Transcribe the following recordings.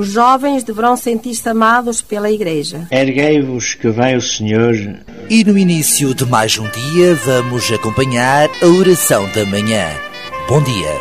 Os jovens deverão sentir-se amados pela Igreja. Erguei-vos que vem o Senhor. E no início de mais um dia vamos acompanhar a oração da manhã. Bom dia.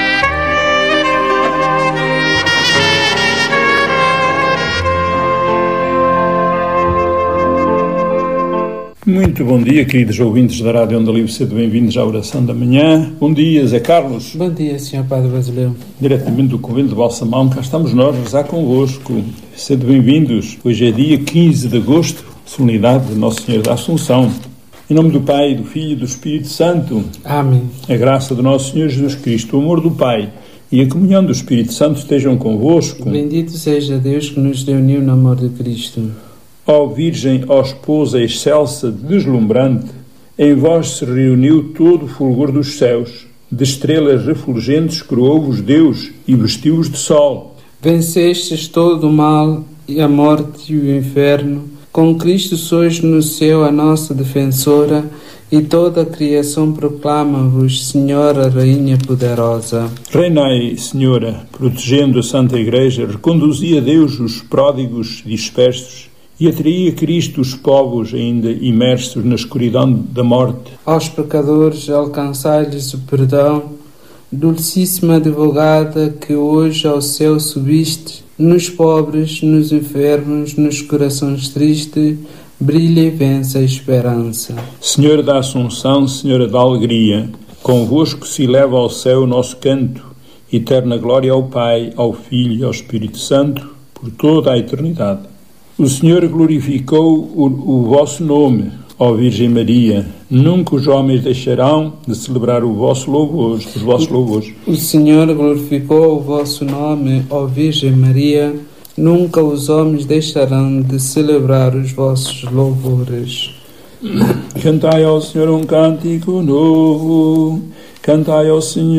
Muito bom dia, queridos ouvintes da Rádio Onda Livre, sejam bem-vindos à oração da manhã. Bom dia, Zé Carlos. Bom dia, Sr. Padre Brasileiro. Diretamente do Convento de Balsamão, cá estamos nós a rezar convosco. Sejam bem-vindos. Hoje é dia 15 de agosto, solenidade de Nosso Senhor da Assunção. Em nome do Pai, do Filho e do Espírito Santo. Amém. A graça do nosso Senhor Jesus Cristo, o amor do Pai e a comunhão do Espírito Santo estejam convosco. Bendito seja Deus que nos reuniu no amor de Cristo. Ó Virgem, ó Esposa excelsa, deslumbrante, em vós se reuniu todo o fulgor dos céus, de estrelas refulgentes coroou-vos Deus e vestiu-vos de sol. Vencestes todo o mal e a morte e o inferno, com Cristo sois no céu a nossa defensora, e toda a criação proclama-vos, Senhora, Rainha poderosa. Reinai, Senhora, protegendo a Santa Igreja, reconduzi a Deus os pródigos dispersos, e atraí a Cristo os povos ainda imersos na escuridão da morte. Aos pecadores alcançai-lhes o perdão, Dulcíssima Advogada, que hoje ao céu subiste, nos pobres, nos enfermos, nos corações tristes, brilha e vence a esperança. Senhora da Assunção, Senhora da Alegria, convosco se eleva ao céu o nosso canto, eterna glória ao Pai, ao Filho e ao Espírito Santo, por toda a eternidade. O Senhor glorificou o vosso nome, ó Virgem Maria. Nunca os homens deixarão de celebrar os vossos louvores. O Senhor glorificou o vosso nome, ó Virgem Maria. Nunca os homens deixarão de celebrar os vossos louvores. Cantai ao Senhor um cântico novo. Cantai ao Senhor